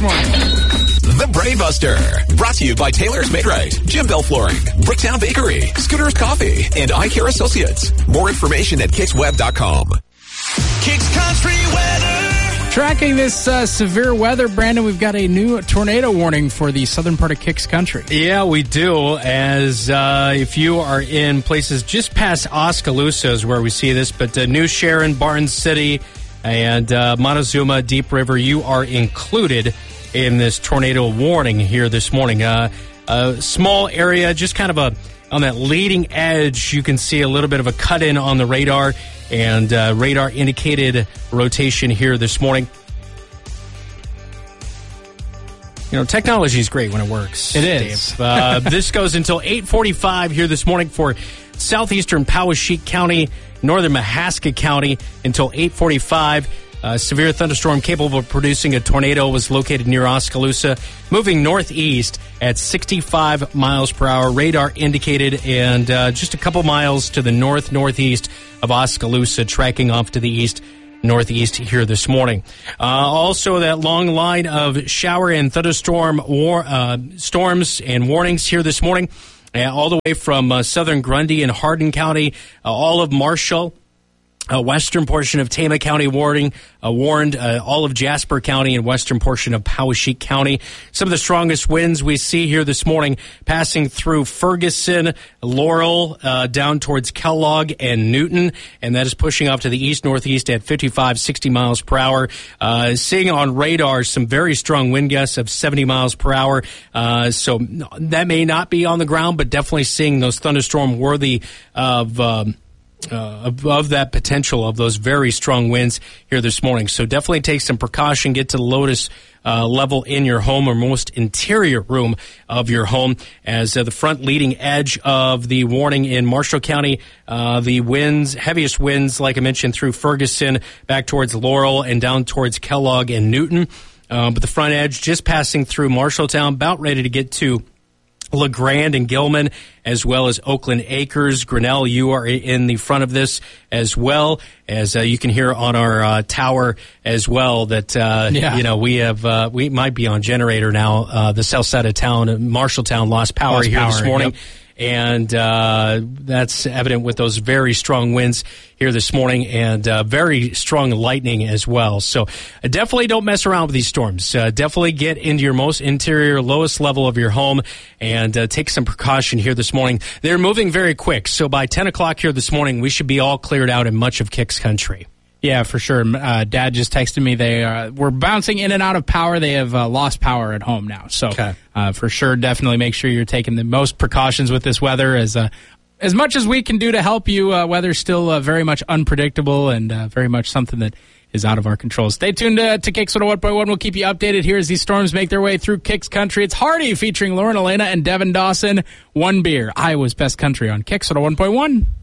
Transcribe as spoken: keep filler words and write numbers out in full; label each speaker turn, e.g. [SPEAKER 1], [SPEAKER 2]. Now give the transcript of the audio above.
[SPEAKER 1] morning.
[SPEAKER 2] The Brainbuster, brought to you by Taylor's Made Right, Jim Bell Flooring, Bricktown Bakery, Scooter's Coffee, and Eye Care Associates. More information at kicks web dot com.
[SPEAKER 3] Kicks Country Weather.
[SPEAKER 1] Tracking this uh, severe weather, Brandon, we've got a new tornado warning for the southern part of Kicks Country.
[SPEAKER 4] Yeah, we do, as uh, if you are in places just past Oskaloosa is where we see this, but uh, New Sharon, Barnes City, and uh, Montezuma, Deep River, you are included in this tornado warning here this morning. Uh, a small area, just kind of a on that leading edge, you can see a little bit of a cut-in on the radar, and uh, radar indicated rotation here this morning. You know, technology is great when it works.
[SPEAKER 1] It is.
[SPEAKER 4] Dave. Uh, this goes until eight forty-five here this morning for southeastern Poweshiek County, northern Mahaska County until eight forty-five. A severe thunderstorm capable of producing a tornado was located near Oskaloosa, moving northeast at sixty-five miles per hour. Radar indicated, and uh, just a couple miles to the north-northeast of Oskaloosa, tracking off to the east. Northeast here this morning. Uh, also, that long line of shower and thunderstorm war, uh, storms and warnings here this morning, uh, all the way from uh, southern Grundy and Hardin County, uh, all of Marshall, Uh, western portion of Tama County warning, uh, warned uh, all of Jasper County and western portion of Poweshiek County. Some of the strongest winds we see here this morning passing through Ferguson, Laurel, uh, down towards Kellogg and Newton, and that is pushing off to the east-northeast at fifty-five, sixty miles per hour. Uh, seeing on radar some very strong wind gusts of seventy miles per hour. Uh, so that may not be on the ground, but definitely seeing those thunderstorm worthy of... Um, Uh, above that potential of those very strong winds here this morning. So definitely take some precaution, get to the lowest uh, level in your home or most interior room of your home, as uh, the front leading edge of the warning in Marshall County, uh, the winds, heaviest winds, like I mentioned, through Ferguson, back towards Laurel and down towards Kellogg and Newton. Uh, but the front edge just passing through Marshalltown, about ready to get to LeGrand and Gilman, as well as Oakland Acres. Grinnell, you are in the front of this as well, as uh, you can hear on our uh, tower as well that, uh,
[SPEAKER 1] yeah.
[SPEAKER 4] you know, we have, uh, we might be on generator now. Uh, the south side of town, Marshalltown, lost power
[SPEAKER 1] lost
[SPEAKER 4] here
[SPEAKER 1] power,
[SPEAKER 4] this morning.
[SPEAKER 1] Yep.
[SPEAKER 4] And uh, that's evident with those very strong winds here this morning, and uh, very strong lightning as well. So uh, definitely don't mess around with these storms. Uh, definitely get into your most interior, lowest level of your home, and uh, take some precaution here this morning. They're moving very quick, so by ten o'clock here this morning, we should be all cleared out in much of Kicks Country.
[SPEAKER 1] Yeah, for sure. Uh, Dad just texted me. They uh, were bouncing in and out of power. They have uh, lost power at home now. So
[SPEAKER 4] okay.
[SPEAKER 1] uh, for sure, definitely make sure you're taking the most precautions with this weather. As uh, as much as we can do to help you, uh, weather's still uh, very much unpredictable and uh, very much something that is out of our control. Stay tuned uh, to Kicks one oh one point one. We'll keep you updated here as these storms make their way through Kicks Country. It's Hardy featuring Lauren Elena and Devin Dawson. One beer, Iowa's best country on Kicks one oh one point one.